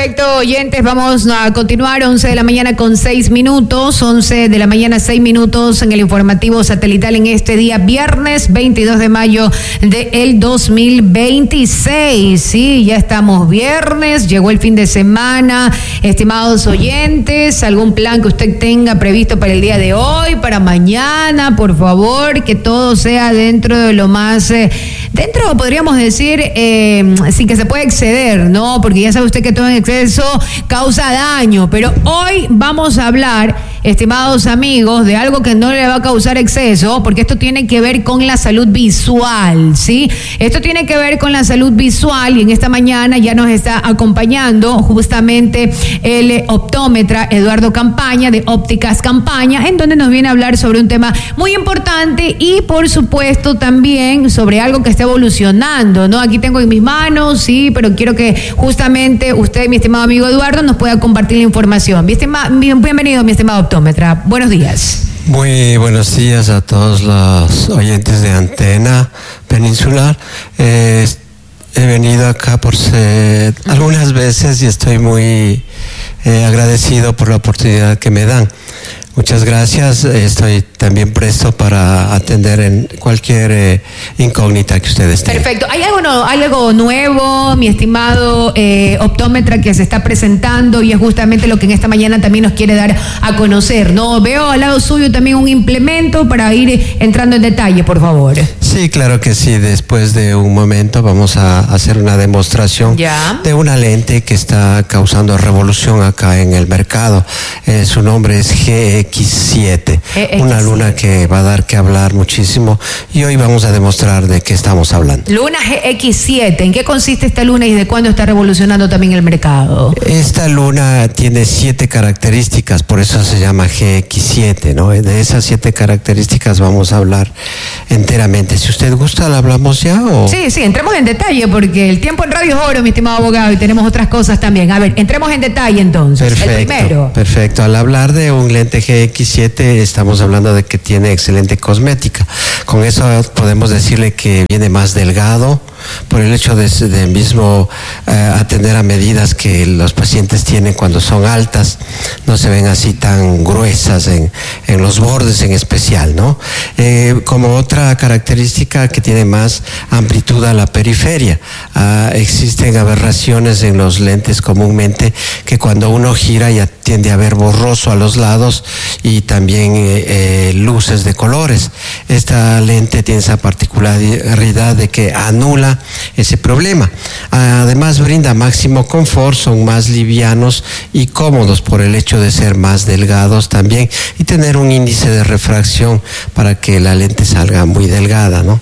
Perfecto, oyentes, vamos a continuar. 11 de la mañana con 6 minutos, 11 de la mañana 6 minutos en el informativo satelital en este día, viernes 22 de mayo del 2026. Sí, ya estamos viernes, llegó el fin de semana. Estimados oyentes, algún plan que usted tenga previsto para el día de hoy, para mañana, por favor, que todo sea dentro de lo más, dentro podríamos decir, sin que se pueda exceder, ¿no? Porque ya sabe usted que todo en exceso causa daño, pero hoy vamos a hablar, estimados amigos, de algo que no le va a causar exceso, porque esto tiene que ver con la salud visual, ¿sí? Esto tiene que ver con la salud visual y en esta mañana ya nos está acompañando justamente el optómetra Eduardo Campaña de Ópticas Campaña, en donde nos viene a hablar sobre un tema muy importante y por supuesto también sobre algo que está evolucionando, ¿no? Aquí tengo en mis manos, sí, pero quiero que justamente usted, mi estimado amigo Eduardo, nos pueda compartir la información. Bienvenido, mi estimado optómetra. Buenos días. Muy buenos días a todos los oyentes de Antena Peninsular. He venido acá por algunas veces y estoy muy agradecido por la oportunidad que me dan. Muchas gracias, estoy también presto para atender en cualquier incógnita que ustedes tengan. Perfecto, ¿hay algo nuevo, mi estimado optómetra, que se está presentando y es justamente lo que en esta mañana también nos quiere dar a conocer, ¿no? Veo al lado suyo también un implemento para ir entrando en detalle, por favor. Sí, claro que sí, después de un momento vamos a hacer una demostración de una lente que está causando revolución acá en el mercado. Su nombre es GX7, una luna que va a dar que hablar muchísimo y hoy vamos a demostrar de qué estamos hablando. Luna GX7, ¿en qué consiste esta luna y de cuándo está revolucionando también el mercado? Esta luna tiene 7 características, por eso se llama GX7, ¿no? De esas 7 características vamos a hablar enteramente. Si usted gusta, ¿la hablamos ya? ¿O? Sí, entremos en detalle porque el tiempo en radio es oro, mi estimado abogado, y tenemos otras cosas también. A ver, entremos en detalle entonces. Perfecto, el primero. Perfecto. Al hablar de un lente GX7 estamos hablando de que tiene excelente cosmética. Con eso podemos decirle que viene más delgado por el hecho de mismo atender a medidas que los pacientes tienen cuando son altas, no se ven así tan gruesas en los bordes en especial, ¿no? Como otra característica que tiene más amplitud a la periferia. Existen aberraciones en los lentes comúnmente que cuando uno gira ya tiende a ver borroso a los lados y también luces de colores. Esta lente tiene esa particularidad de que anula ese problema. Además brinda máximo confort, son más livianos y cómodos por el hecho de ser más delgados también y tener un índice de refracción para que la lente salga muy delgada, ¿no?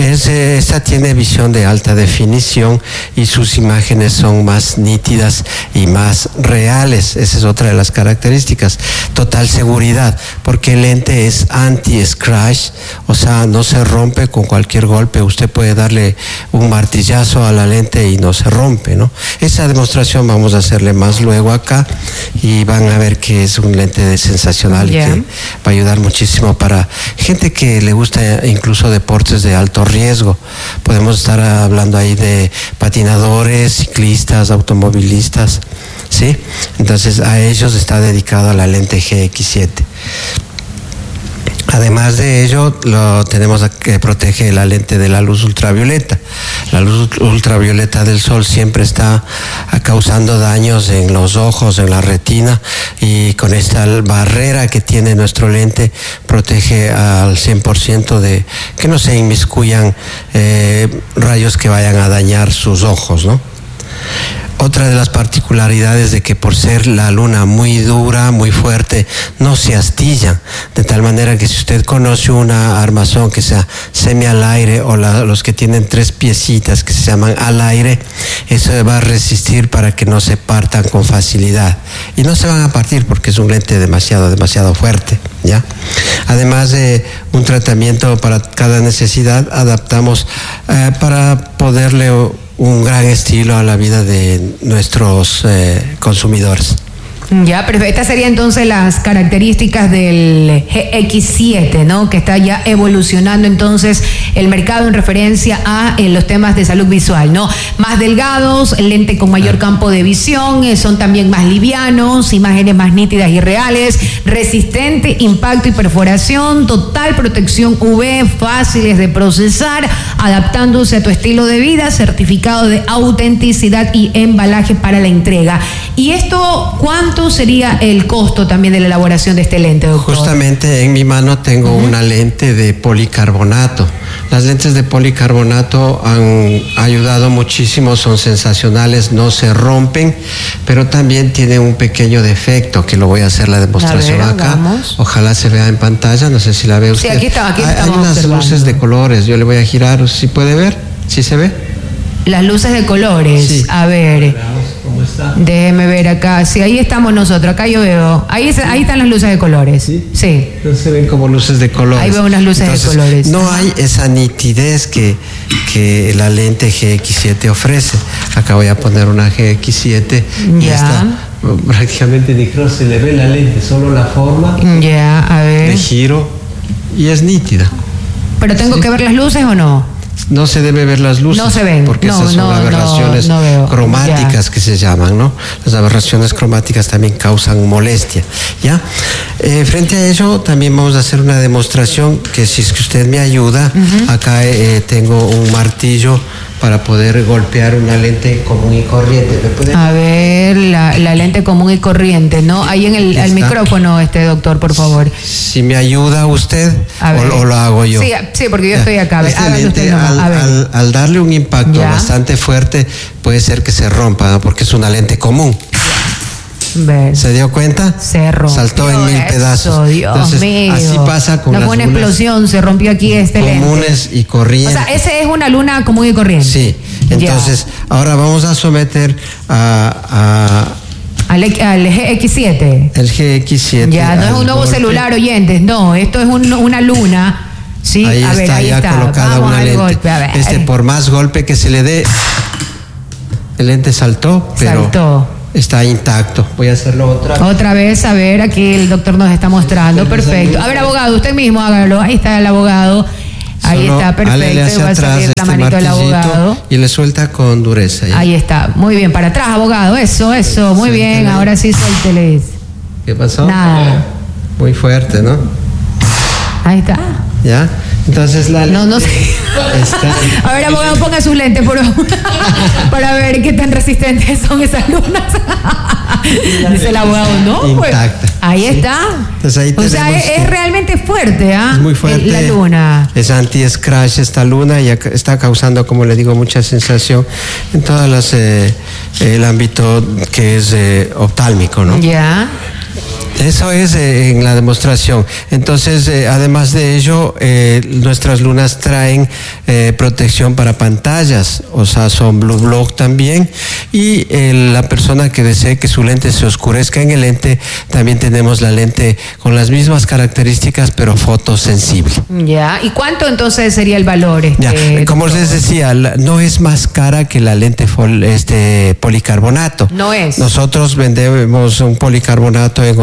Esta tiene visión de alta definición y sus imágenes son más nítidas y más reales. Esa es otra de las características. Total seguridad, porque el lente es anti-scratch, o sea, no se rompe con cualquier golpe. Usted puede darle un martillazo a la lente y no se rompe, ¿no? Esa demostración vamos a hacerle más luego acá y van a ver que es un lente sensacional y que va a ayudar muchísimo para gente que le gusta incluso deportes de alto riesgo. Podemos estar hablando ahí de patinadores, ciclistas, automovilistas, ¿sí? Entonces a ellos está dedicado la lente GX7. Además de ello, lo tenemos que protege la lente de la luz ultravioleta. La luz ultravioleta del sol siempre está causando daños en los ojos, en la retina, y con esta barrera que tiene nuestro lente protege al 100% de que no se inmiscuyan rayos que vayan a dañar sus ojos, ¿no? Otra de las particularidades de que por ser la luna muy dura, muy fuerte, no se astilla, de tal manera que si usted conoce una armazón que sea semi al aire o los que tienen 3 piecitas que se llaman al aire, eso va a resistir para que no se partan con facilidad. Y no se van a partir porque es un lente demasiado fuerte, ¿ya? Además de un tratamiento para cada necesidad, adaptamos para poderle un gran estilo a la vida de nuestros consumidores. Ya, pero estas serían entonces las características del GX7, ¿no? Que está ya evolucionando entonces el mercado en referencia a los temas de salud visual, ¿no? Más delgados, lente con mayor campo de visión, son también más livianos, imágenes más nítidas y reales, resistente, impacto y perforación, total protección UV, fáciles de procesar, adaptándose a tu estilo de vida, certificado de autenticidad y embalaje para la entrega. ¿Y esto cuánto sería el costo también de la elaboración de este lente, doctor? Justamente en mi mano tengo una lente de policarbonato. Las lentes de policarbonato han ayudado muchísimo, son sensacionales, no se rompen, pero también tiene un pequeño defecto que lo voy a hacer la demostración acá. Vamos. Ojalá se vea en pantalla, no sé si la ve usted. Sí, aquí estamos hay unas observando luces de colores, yo le voy a girar, ¿sí puede ver? ¿Sí se ve? Las luces de colores, sí. A ver, ¿cómo está? Déjeme ver acá, sí, ahí estamos nosotros, acá yo veo, ahí están las luces de colores, sí. Entonces se ven como luces de colores. Ahí veo unas luces de colores. No hay esa nitidez que la lente GX7 ofrece. Acá voy a poner una GX7 y está prácticamente ni creo se le ve la lente, solo la forma a ver. de giro y es nítida. ¿Pero tengo que ver las luces o no? No se debe ver las luces. No se ven. Porque esas son aberraciones cromáticas que se llaman, ¿no? Las aberraciones cromáticas también causan molestia, ¿ya? Frente a ello, también vamos a hacer una demostración que si es que usted me ayuda, acá tengo un martillo para poder golpear una lente común y corriente. A ver, la lente común y corriente, ¿no? Ahí en el micrófono, doctor, por favor. Si me ayuda usted o lo hago yo. Sí, porque yo estoy acá. Al darle un impacto bastante fuerte, puede ser que se rompa, ¿no? Porque es una lente común. ¿Se dio cuenta? Se rompió. Saltó en 1000 pedazos. Dios mío. Así pasa con las buena explosión, se rompió aquí lente. Comunes y corrientes. O sea, ese es una luna común y corriente. Sí. Entonces, ahora vamos a someter al GX7. El GX7. Ya, no es un nuevo celular, oyentes. No, esto es una luna. Sí, ahí está colocada una lente. Golpe, por más golpe que se le dé, el lente saltó, pero está intacto. Voy a hacerlo otra vez. A ver, aquí el doctor nos está mostrando. Perfecto. A ver, abogado, usted mismo hágalo. Ahí está el abogado. Ahí está, perfecto. Va a salir la manito del abogado. Y le suelta con dureza. Ahí está. Muy bien, para atrás, abogado. Eso. Muy bien. Ahora sí, suéltele. ¿Qué pasó? Nada. Muy fuerte, ¿no? Ahí está. ¿Ya? Entonces no sé. A ver, abogado, ponga sus lentes para ver qué tan resistentes son esas lunas. Dice el abogado, ¿no? Intacta. Pues, ahí está. Entonces ahí es realmente fuerte, Es muy fuerte. La luna. Es anti-scratch esta luna y está causando, como le digo, mucha sensación en todo el ámbito que es oftálmico, ¿no? Ya. Eso es en la demostración. Entonces, además de ello, nuestras lunas traen protección para pantallas, o sea, son Blue Block también. Y la persona que desee que su lente se oscurezca en el lente, también tenemos la lente con las mismas características, pero fotosensible. Ya. ¿Y cuánto entonces sería el valor? Como les decía, no es más cara que la lente policarbonato. No es. Nosotros vendemos un policarbonato en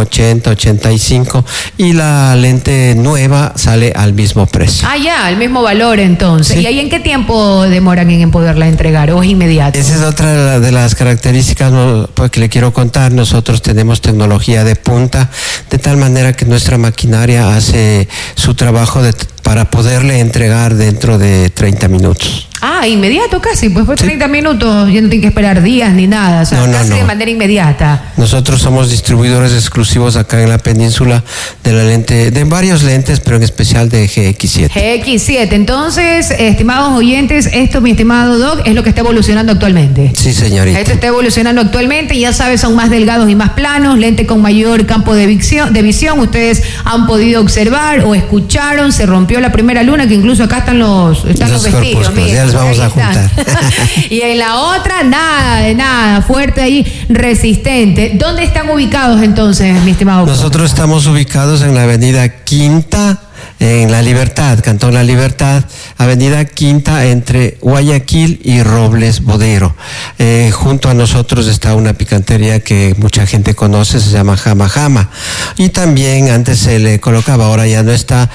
85 y la lente nueva sale al mismo precio. Al mismo valor entonces. Sí. ¿Y ahí en qué tiempo demoran en poderla entregar o es inmediato? Esa es otra de las características que le quiero contar. Nosotros tenemos tecnología de punta, de tal manera que nuestra maquinaria hace su trabajo para poderle entregar dentro de 30 minutos. Inmediato casi, pues 30 minutos, ya no tiene que esperar días ni nada, o sea, casi de manera inmediata. Nosotros somos distribuidores exclusivos acá en la península de la lente, de varios lentes, pero en especial de GX7. GX7, entonces, estimados oyentes, esto, mi estimado Doc, es lo que está evolucionando actualmente. Sí, señorita. Esto está evolucionando actualmente, ya sabes, son más delgados y más planos, lente con mayor campo de visión, ustedes han podido observar o escucharon, se rompió la primera luna, que incluso acá están los vestidos, ya los vamos a juntar. Y en la otra, nada, fuerte ahí, resistente. ¿Dónde están ubicados entonces, mi estimado? Nosotros estamos ubicados en la avenida Quinta, en La Libertad, Cantón La Libertad, Avenida Quinta, entre Guayaquil y Robles Bodero. Junto a nosotros está una picantería que mucha gente conoce, se llama Jama Jama. Y también antes se le colocaba, ahora ya no está,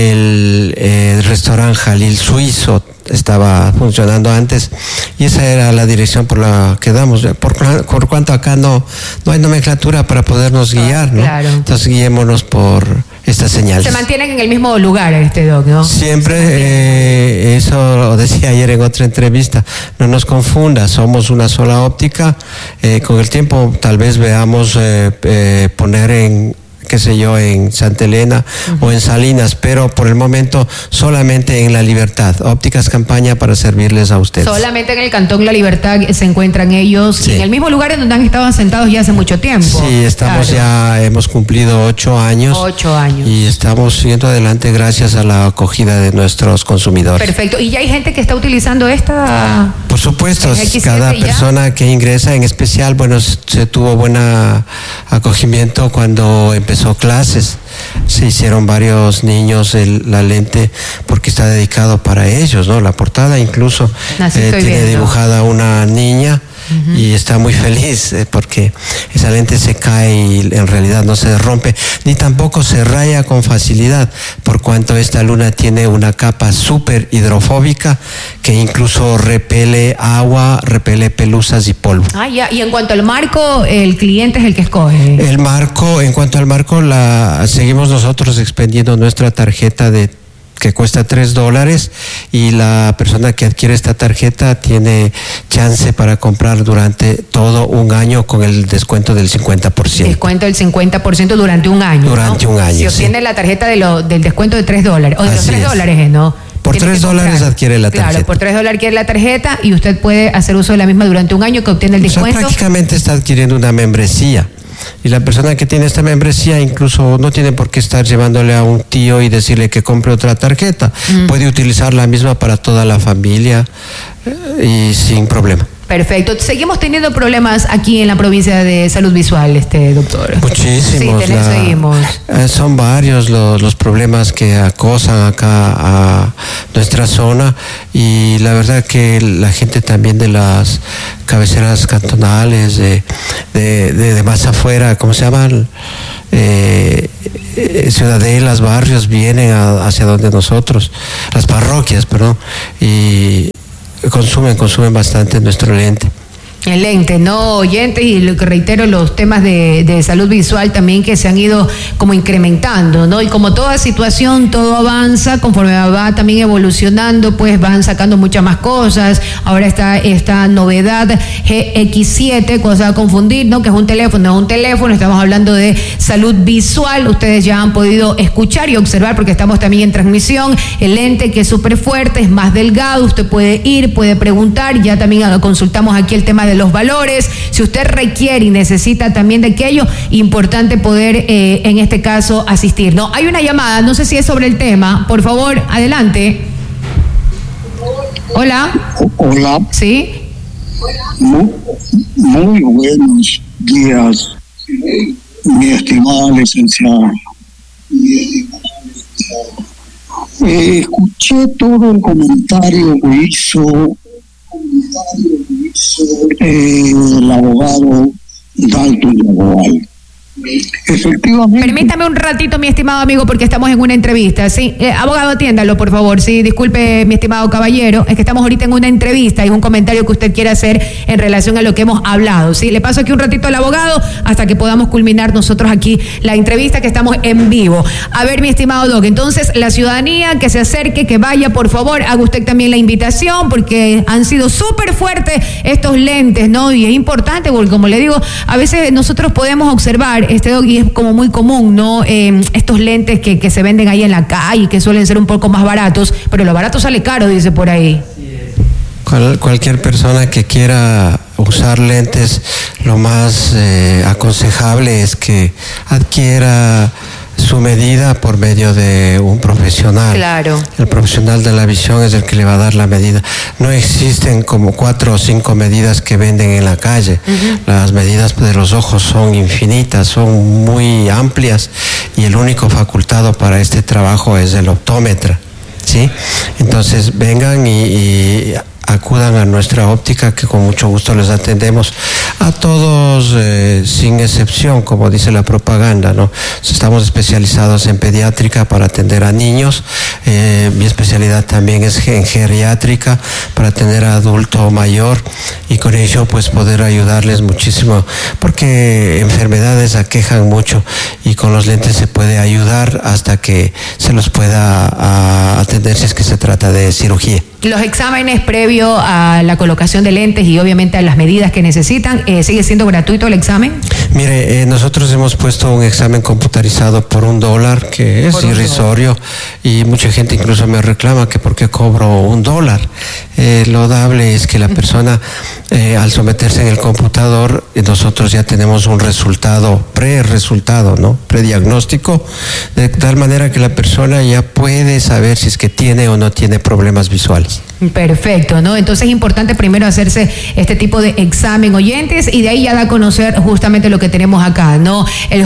el restaurante Jalil Suizo, estaba funcionando antes, y esa era la dirección por la que damos, por cuanto acá no hay nomenclatura para podernos guiar, ¿no? Claro. Entonces guiémonos por estas señales. Se mantienen en el mismo lugar, Doc, ¿no? Siempre, eso lo decía ayer en otra entrevista, no nos confunda, somos una sola óptica. Con el tiempo tal vez veamos poner en, qué sé yo, en Santa Elena o en Salinas, pero por el momento solamente en La Libertad. Ópticas Campaña para servirles a ustedes. Solamente en el Cantón La Libertad se encuentran ellos, sí, en el mismo lugar en donde han estado sentados ya hace mucho tiempo. Sí, estamos ya, hemos cumplido 8 años. 8 años. Y estamos siguiendo adelante gracias a la acogida de nuestros consumidores. Perfecto. ¿Y ya hay gente que está utilizando esta? Por supuesto, cada persona que ingresa, en especial, bueno, se tuvo buen acogimiento cuando empezó clases. Se hicieron varios niños la lente porque está dedicado para ellos, ¿no? La portada incluso tiene dibujada una niña. Y está muy feliz porque esa lente se cae y en realidad no se rompe, ni tampoco se raya con facilidad, por cuanto esta luna tiene una capa súper hidrofóbica que incluso repele agua, repele pelusas y polvo. Ya. Y en cuanto al marco, el cliente es el que escoge. El marco, en cuanto al marco, seguimos nosotros expendiendo nuestra tarjeta que cuesta $3, y la persona que adquiere esta tarjeta tiene chance para comprar durante todo un año con el descuento del 50%. Descuento del 50% durante un año. Durante un año. Si obtiene la tarjeta del descuento de $3, o de los $3, ¿no? Por $3 adquiere la tarjeta. Claro, por $3 adquiere la tarjeta y usted puede hacer uso de la misma durante un año que obtiene el descuento. O sea, prácticamente está adquiriendo una membresía. Y la persona que tiene esta membresía incluso no tiene por qué estar llevándole a un tío y decirle que compre otra tarjeta. Puede utilizar la misma para toda la familia y sin problema. Perfecto. Seguimos teniendo problemas aquí en la provincia de salud visual, doctor. Muchísimos. Sí, seguimos. Son varios los problemas que acosan acá a nuestra zona, y la verdad que la gente también de las cabeceras cantonales, de más afuera, ¿cómo se llaman? Ciudadelas, barrios, vienen hacia donde nosotros, las parroquias, perdón, y consumen bastante nuestro lente. El lente, ¿no, oyentes? Y lo que reitero, los temas de salud visual también que se han ido como incrementando, ¿no? Y como toda situación, todo avanza, conforme va también evolucionando, pues van sacando muchas más cosas. Ahora está esta novedad GX7, cosa a confundir, ¿no? Que es un teléfono, estamos hablando de salud visual. Ustedes ya han podido escuchar y observar, porque estamos también en transmisión, el lente que es súper fuerte, es más delgado, usted puede ir, puede preguntar, ya también consultamos aquí el tema de los valores. Si usted requiere y necesita también de aquello, importante poder en este caso asistir, ¿no? Hay una llamada, no sé si es sobre el tema, por favor, adelante. Hola. Hola. ¿Sí? Muy buenos días, mi estimada licenciada. Escuché todo el comentario que hizo el abogado Dalton Yagoal. Efectivamente. Permítame un ratito, mi estimado amigo, porque estamos en una entrevista, ¿sí? Abogado, atiéndalo, por favor, sí, disculpe, mi estimado caballero, es que estamos ahorita en una entrevista y es un comentario que usted quiere hacer en relación a lo que hemos hablado, ¿sí? Le paso aquí un ratito al abogado hasta que podamos culminar nosotros aquí la entrevista, que estamos en vivo. A ver, mi estimado Doc, entonces, la ciudadanía que se acerque, que vaya, por favor, haga usted también la invitación, porque han sido súper fuertes estos lentes, ¿no? Y es importante, porque como le digo, a veces nosotros podemos observar, y es como muy común, ¿no? Estos lentes que se venden ahí en la calle, que suelen ser un poco más baratos, pero lo barato sale caro, dice por ahí. Cualquier persona que quiera usar lentes, lo más aconsejable es que adquiera su medida por medio de un profesional. Claro. El profesional de la visión es el que le va a dar la medida. No existen como 4 o 5 medidas que venden en la calle. Las medidas de los ojos son infinitas, son muy amplias, y el único facultado para este trabajo es el optómetra, ¿sí? Entonces vengan y acudan a nuestra óptica, que con mucho gusto les atendemos a todos, sin excepción, como dice la propaganda, ¿no? Estamos especializados en pediátrica para atender a niños. Mi especialidad también es en geriátrica para atender a adulto mayor, y con ello pues poder ayudarles muchísimo, porque enfermedades aquejan mucho y con los lentes se puede ayudar hasta que se los pueda atender si es que se trata de cirugía. Los exámenes previo a la colocación de lentes y obviamente a las medidas que necesitan, ¿sigue siendo gratuito el examen? Mire, nosotros hemos puesto un examen computarizado por $1, que es irrisorio, y mucha gente incluso me reclama que por qué cobro $1. Lo dable es que la persona, al someterse en el computador, nosotros ya tenemos un resultado, ¿no? Prediagnóstico, de tal manera que la persona ya puede saber si es que tiene o no tiene problemas visuales. Perfecto, ¿no? Entonces es importante primero hacerse este tipo de examen, oyentes, y de ahí ya da a conocer justamente lo que tenemos acá, ¿no? El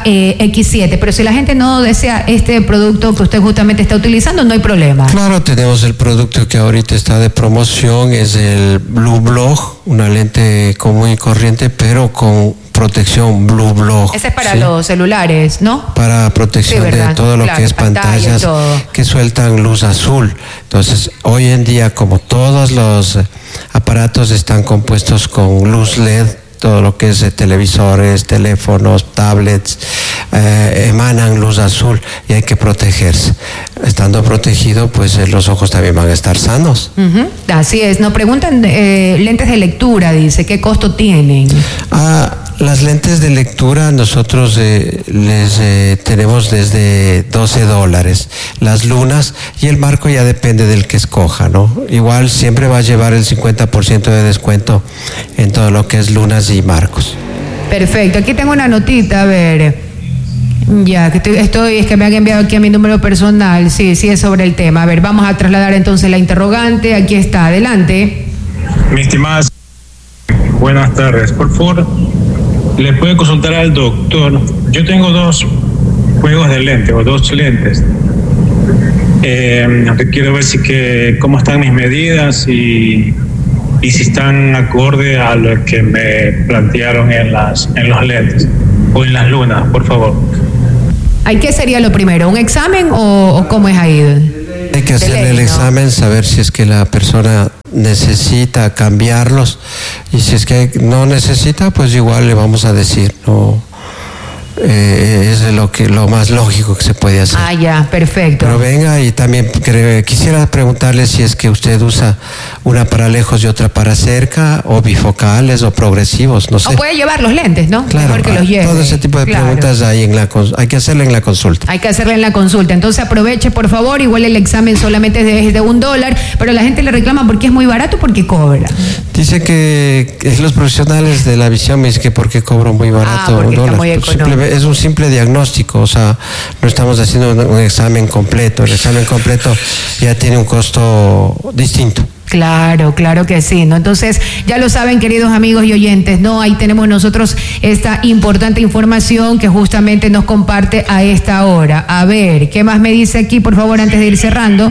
JX7, pero si la gente no desea este producto que usted justamente está utilizando, no hay problema. Claro, tenemos el producto que ahorita está de promoción, es el Blue Block, una lente común y corriente, pero con protección Blue Block. Ese es para los celulares, ¿no? Para protección de todo lo que es pantallas que sueltan luz azul. Entonces, hoy en día, como todos los aparatos están compuestos con luz LED, todo lo que es televisores, teléfonos, tablets, emanan luz azul, y hay que protegerse. Estando protegido, pues los ojos también van a estar sanos. Así es. Nos preguntan lentes de lectura, dice, ¿qué costo tienen? Las lentes de lectura nosotros les tenemos desde $12. Las lunas y el marco ya depende del que escoja, ¿no? Igual siempre va a llevar el 50% de descuento en todo lo que es lunas y marcos. Perfecto. Aquí tengo una notita, a ver. Ya, que es que me han enviado aquí a mi número personal. Sí, es sobre el tema. A ver, vamos a trasladar entonces la interrogante. Aquí está, adelante. Mi estimada, buenas tardes. Por favor, le puede consultar al doctor. Yo tengo 2 juegos de lentes o 2 lentes. Quiero ver cómo están mis medidas y si están acorde a lo que me plantearon en los lentes o en las lunas, por favor. ¿Qué sería lo primero? ¿Un examen o cómo es ahí? Hay que hacerle el examen, saber si es que la persona necesita cambiarlos, y si es que no necesita, pues igual le vamos a decir, no. Es lo más lógico que se puede hacer. Ya, perfecto. Pero venga, y también quisiera preguntarle si es que usted usa una para lejos y otra para cerca, o bifocales o progresivos, no sé. O puede llevar los lentes, ¿no? Claro, mejor que los lleve. Todo ese tipo de preguntas hay que hacerle en la consulta. Hay que hacerle en la consulta. Entonces aproveche, por favor. Igual el examen solamente es de $1, pero la gente le reclama porque es muy barato, porque cobra. Dice que los profesionales de la visión me dicen que porque cobro muy barato porque $1. está muy económico. Es un simple diagnóstico, o sea, no estamos haciendo un examen completo. El examen completo ya tiene un costo distinto. Claro que sí, ¿no? Entonces, ya lo saben, queridos amigos y oyentes, ¿no? Ahí tenemos nosotros esta importante información que justamente nos comparte a esta hora. A ver, ¿qué más me dice aquí, por favor, antes de ir cerrando?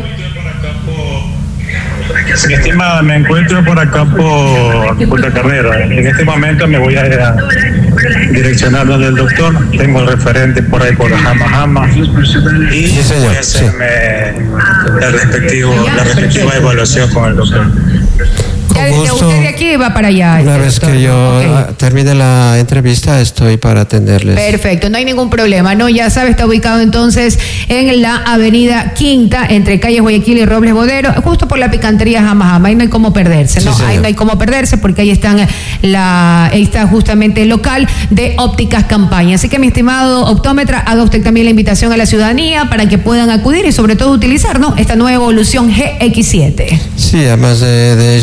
Mi estimada, me encuentro por acá por Punta Carrera. En este momento me voy a direccionar donde el doctor. Tengo el referente por ahí por Jama. Y sí, señor, voy a hacerme la respectiva evaluación con el doctor. Ya desde usted de aquí va para allá. Una vez doctor, que yo termine la entrevista, estoy para atenderles. Perfecto, no hay ningún problema, ¿no? Ya sabe, está ubicado entonces en la avenida Quinta, entre calles Guayaquil y Robles Bodero, justo por la picantería Jama. Ahí no hay cómo perderse, ¿no? Sí, ahí no hay cómo perderse, porque ahí está justamente el local de Ópticas Campaña. Así que, mi estimado optómetra, haga usted también la invitación a la ciudadanía para que puedan acudir y sobre todo utilizar, ¿no?, esta nueva evolución GX7. Sí, además de ello, pues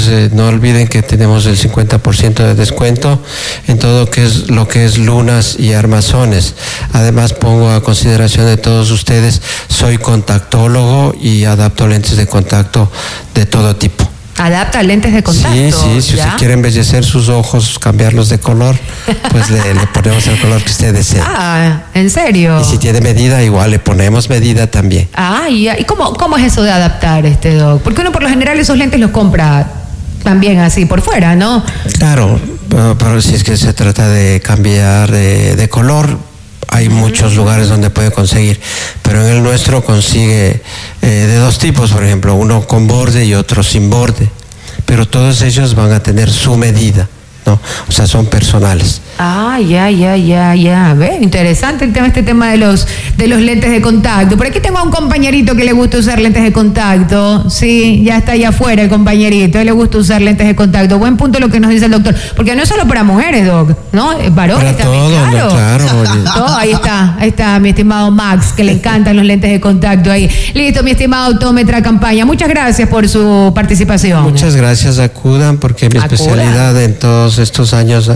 pues no olviden que tenemos el 50% de descuento en todo lo que es lunas y armazones. Además, pongo a consideración de todos ustedes, soy contactólogo y adapto lentes de contacto de todo tipo. Adapta lentes de contacto. Sí, si usted quiere embellecer sus ojos, cambiarlos de color, pues le ponemos el color que usted desee. Ah, ¿en serio? Y si tiene medida, igual le ponemos medida también. Ah, ¿y cómo es eso de adaptar, Doc? Porque uno por lo general esos lentes los compra también así por fuera, ¿no? Claro, pero si es que se trata de cambiar de color, hay muchos lugares donde puede conseguir, pero en el nuestro consigue de dos tipos, por ejemplo, uno con borde y otro sin borde, pero todos ellos van a tener su medida, ¿no? O sea, son personales. Ah, ya. Ve, interesante este tema de los lentes de contacto. Por aquí tengo a un compañerito que le gusta usar lentes de contacto. Sí, ya está allá afuera el compañerito. A él le gusta usar lentes de contacto. Buen punto lo que nos dice el doctor. Porque no es solo para mujeres, Doc, ¿no? Varones para también, todo, claro. Claro. Ahí está mi estimado Max, que le encantan los lentes de contacto ahí. Listo, mi estimado optómetra Campaña. Muchas gracias por su participación. Muchas gracias, acudan, porque mi especialidad en todos estos años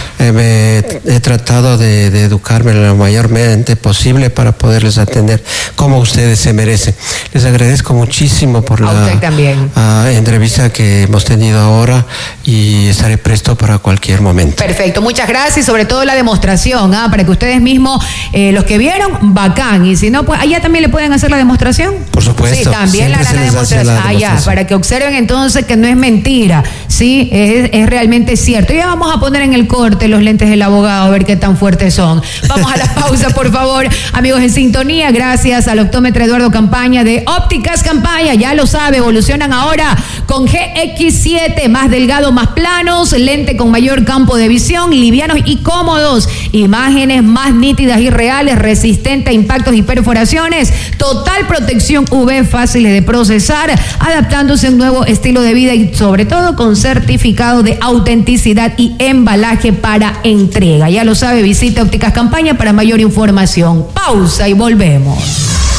he tratado de educarme lo mayormente posible para poderles atender como ustedes se merecen. Les agradezco muchísimo por la entrevista que hemos tenido ahora y estaré presto para cualquier momento. Perfecto, muchas gracias y sobre todo la demostración, para que ustedes mismos, los que vieron, bacán, y si no, pues allá también le pueden hacer la demostración. Por supuesto. Sí, también la demostración. Para que observen entonces que no es mentira, sí, es realmente cierto. Ya vamos a poner en el corte los lentes del abogado, a ver qué tan fuertes son. Vamos a la pausa, por favor. Amigos en sintonía, gracias al optómetra Eduardo Campaña de Ópticas Campaña. Ya lo sabe, evolucionan ahora con GX7, más delgado, más planos, lente con mayor campo de visión, livianos y cómodos, imágenes más nítidas y reales, resistente a impactos y perforaciones, total protección UV, fáciles de procesar, adaptándose a un nuevo estilo de vida y sobre todo con certificado de autenticidad y embalaje para entrega. Ya lo sabe, visita Ópticas Campaña para mayor información. Pausa y volvemos.